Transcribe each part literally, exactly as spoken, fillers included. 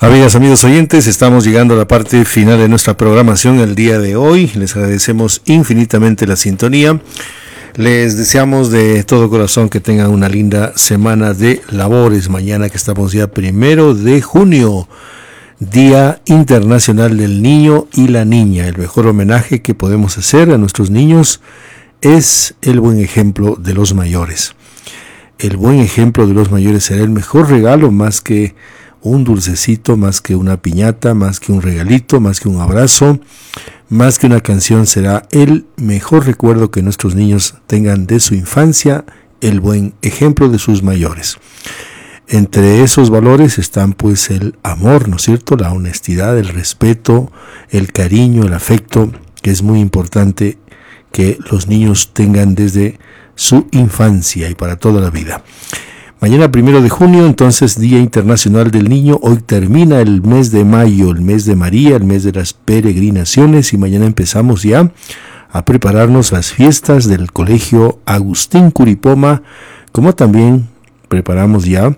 Amigas, amigos oyentes, estamos llegando a la parte final de nuestra programación el día de hoy. Les agradecemos infinitamente la sintonía. Les deseamos de todo corazón que tengan una linda semana de labores. Mañana que estamos ya primero de junio, Día Internacional del Niño y la Niña. El mejor homenaje que podemos hacer a nuestros niños es el buen ejemplo de los mayores. El buen ejemplo de los mayores será el mejor regalo, más que un dulcecito, más que una piñata, más que un regalito, más que un abrazo, más que una canción. Será el mejor recuerdo que nuestros niños tengan de su infancia, el buen ejemplo de sus mayores. Entre esos valores están pues el amor, ¿no es cierto?, la honestidad, el respeto, el cariño, el afecto, que es muy importante que los niños tengan desde su infancia y para toda la vida. Mañana primero de junio, entonces, Día Internacional del Niño. Hoy termina el mes de mayo, el mes de María, el mes de las peregrinaciones, y mañana empezamos ya a prepararnos las fiestas del Colegio Agustín Curipoma, como también preparamos ya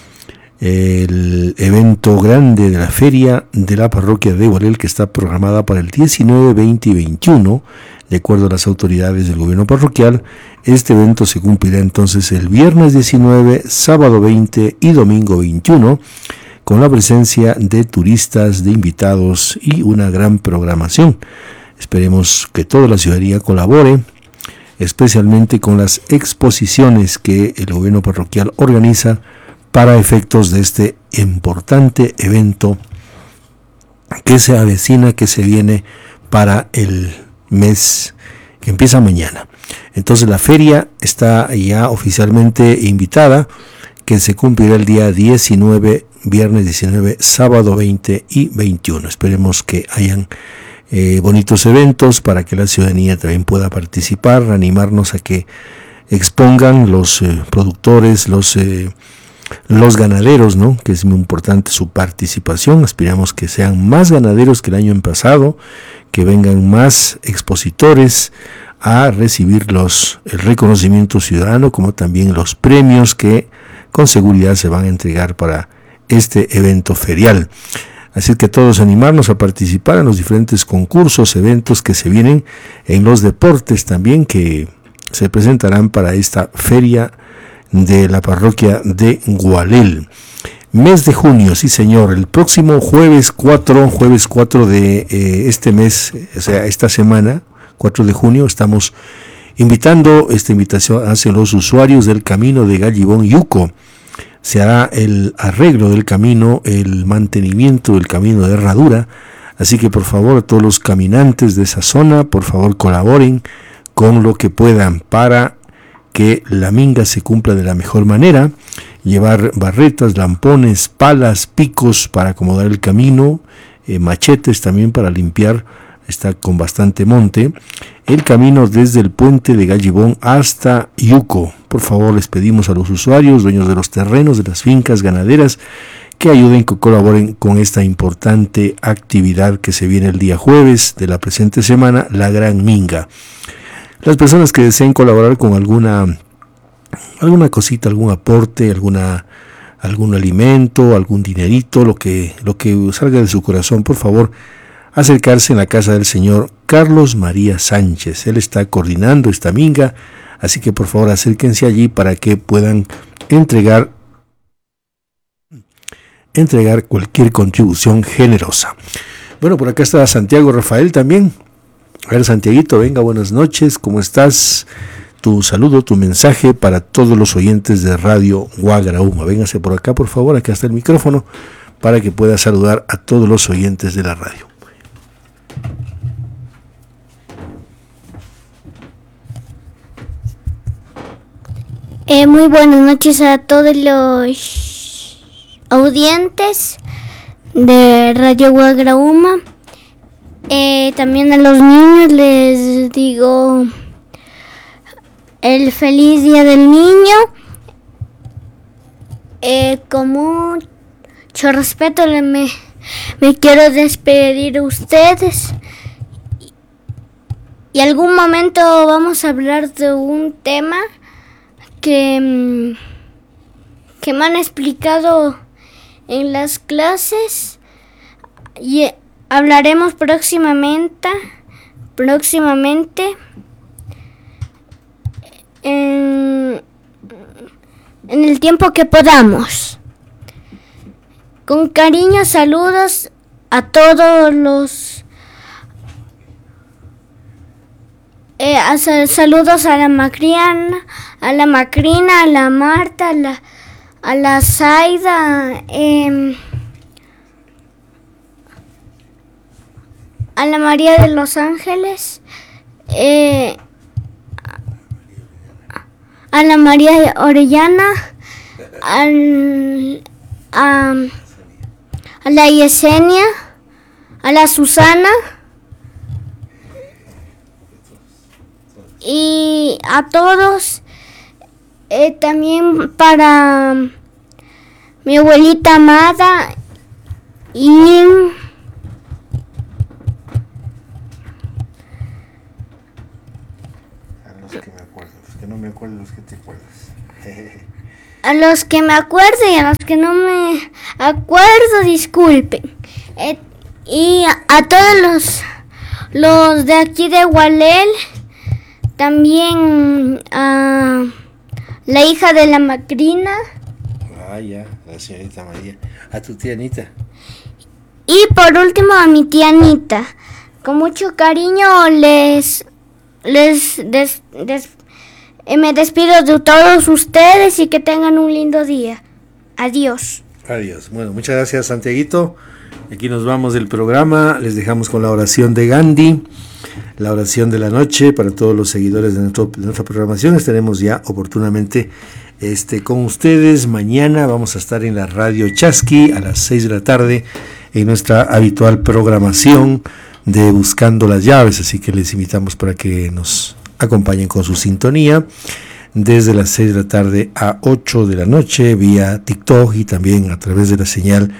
el evento grande de la feria de la parroquia de Gualel, que está programada para el diecinueve, veinte y veintiuno, de acuerdo a las autoridades del gobierno parroquial. Este evento se cumplirá entonces el viernes diecinueve, sábado veinte y domingo veintiuno, con la presencia de turistas, de invitados y una gran programación. Esperemos que toda la ciudadanía colabore, especialmente con las exposiciones que el gobierno parroquial organiza para efectos de este importante evento que se avecina, que se viene para el mes que empieza mañana. Entonces la feria está ya oficialmente invitada, que se cumplirá el día diecinueve, viernes diecinueve, sábado veinte y veintiuno. Esperemos que hayan eh, bonitos eventos para que la ciudadanía también pueda participar, animarnos a que expongan los eh, productores, los eh, los ganaderos, ¿no?, que es muy importante su participación. Aspiramos que sean más ganaderos que el año pasado, que vengan más expositores a recibir los, el reconocimiento ciudadano, como también los premios que con seguridad se van a entregar para este evento ferial. Así que todos animarnos a participar en los diferentes concursos, eventos que se vienen, en los deportes también que se presentarán para esta feria de la parroquia de Gualel. Mes de junio, sí señor, el próximo jueves cuatro, jueves cuatro de eh, este mes, o sea, esta semana, cuatro de junio, estamos invitando, esta invitación hacia los usuarios del camino de Gallibón Yuco. Se hará el arreglo del camino, el mantenimiento del camino de Herradura, así que por favor a todos los caminantes de esa zona, por favor colaboren con lo que puedan para que la minga se cumpla de la mejor manera. Llevar barretas, lampones, palas, picos para acomodar el camino, eh, machetes también para limpiar, está con bastante monte, el camino desde el puente de Gallibón hasta Yuco. Por favor, les pedimos a los usuarios, dueños de los terrenos, de las fincas ganaderas, que ayuden, que colaboren con esta importante actividad que se viene el día jueves de la presente semana, la Gran Minga. Las personas que deseen colaborar con alguna alguna cosita, algún aporte, alguna algún alimento, algún dinerito, lo que lo que salga de su corazón, por favor, acercarse en la casa del señor Carlos María Sánchez. Él está coordinando esta minga, así que por favor acérquense allí para que puedan entregar entregar cualquier contribución generosa. Bueno, por acá está Santiago Rafael también. A ver, Santiaguito, venga, buenas noches, ¿cómo estás? Tu saludo, tu mensaje para todos los oyentes de Radio Guagrauma. Véngase por acá, por favor, acá está el micrófono para que pueda saludar a todos los oyentes de la radio. Eh, muy buenas noches a todos los audientes de Radio Guagrauma. Eh, también a los niños les digo el feliz día del niño. Eh, con mucho respeto me, me quiero despedir de ustedes. Y algún momento vamos a hablar de un tema que, que me han explicado en las clases y hablaremos próximamente, próximamente en, en el tiempo que podamos. Con cariño, saludos a todos los... Eh, a, saludos a la Macriana, a la Macrina, a la Marta, a la, a la Zaida, eh, a la María de los Ángeles, eh, a la María Orellana, al, a, a la Yesenia, a la Susana y a todos, eh, también para mi abuelita amada y a los que me acuerdo, los que no me acuerdo, los que te acuerdas. A los que me acuerdo y a los que no me acuerdo, disculpen. Eh, y a, a todos los, los de aquí de Gualel, también a la hija de la Macrina. Ah, ya, la señorita María. A tu tía Anita. Y por último a mi tía Anita. Con mucho cariño les, les des, des, eh, me despido de todos ustedes y que tengan un lindo día. Adiós. Adiós. Bueno, muchas gracias, Santiaguito. Aquí nos vamos del programa. Les dejamos con la oración de Gandhi, la oración de la noche para todos los seguidores de, nuestro, de nuestra programación. Estaremos ya oportunamente este, con ustedes. Mañana vamos a estar en la Radio Chasqui a las seis de la tarde en nuestra habitual programación de Buscando las Llaves. Así que les invitamos para que nos acompañen con su sintonía desde las seis de la tarde a ocho de la noche vía TikTok y también a través de la señal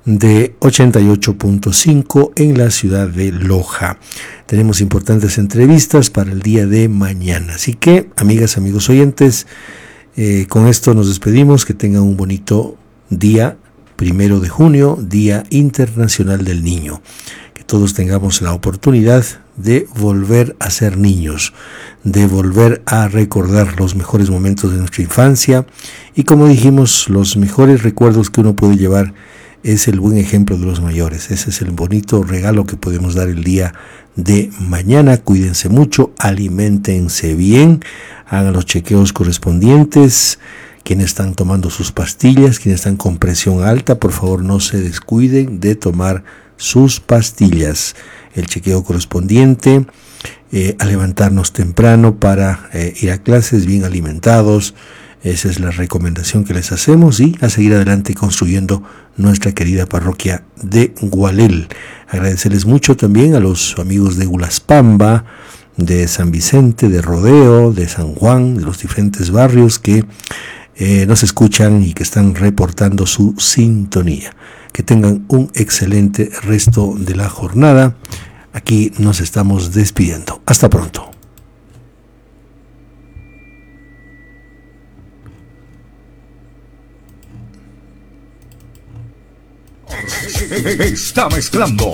de ochenta y ocho punto cinco en la ciudad de Loja. Tenemos importantes entrevistas para el día de mañana. Así que, amigas, amigos oyentes, eh, con esto nos despedimos. Que tengan un bonito día, primero de junio, Día Internacional del Niño. Que todos tengamos la oportunidad de volver a ser niños, de volver a recordar los mejores momentos de nuestra infancia. Y como dijimos, los mejores recuerdos que uno puede llevar es el buen ejemplo de los mayores. Ese es el bonito regalo que podemos dar el día de mañana. Cuídense mucho, aliméntense bien, hagan los chequeos correspondientes. Quienes están tomando sus pastillas, quienes están con presión alta, por favor no se descuiden de tomar sus pastillas. El chequeo correspondiente, eh, a levantarnos temprano para eh, ir a clases bien alimentados. Esa es la recomendación que les hacemos y a seguir adelante construyendo nuestra querida parroquia de Gualel. Agradecerles mucho también a los amigos de Ulaspamba, de San Vicente, de Rodeo, de San Juan, de los diferentes barrios que eh, nos escuchan y que están reportando su sintonía. Que tengan un excelente resto de la jornada. Aquí nos estamos despidiendo. Hasta pronto. Está mezclando.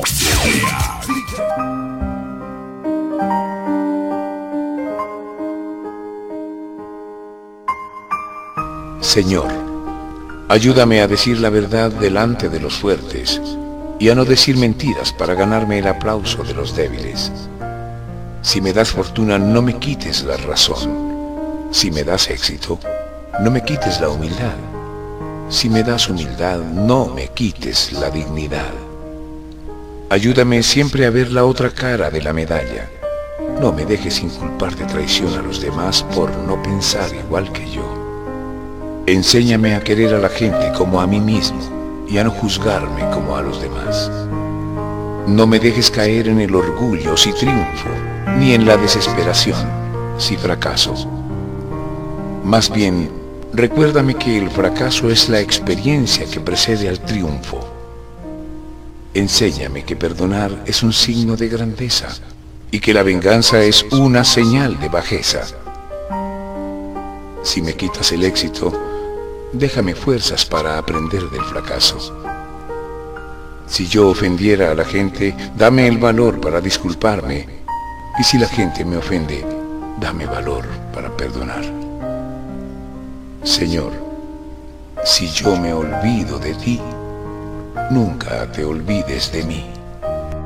Señor, ayúdame a decir la verdad delante de los fuertes y a no decir mentiras para ganarme el aplauso de los débiles. Si me das fortuna, no me quites la razón. Si me das éxito, no me quites la humildad. Si me das humildad, no me quites la dignidad. Ayúdame siempre a ver la otra cara de la medalla. No me dejes inculpar de traición a los demás por no pensar igual que yo. Enséñame a querer a la gente como a mí mismo y a no juzgarme como a los demás. No me dejes caer en el orgullo si triunfo, ni en la desesperación si fracaso. Más bien, recuérdame que el fracaso es la experiencia que precede al triunfo. Enséñame que perdonar es un signo de grandeza y que la venganza es una señal de bajeza. Si me quitas el éxito, déjame fuerzas para aprender del fracaso. Si yo ofendiera a la gente, dame el valor para disculparme. Y si la gente me ofende, dame valor para perdonar. Señor, si yo me olvido de ti, nunca te olvides de mí.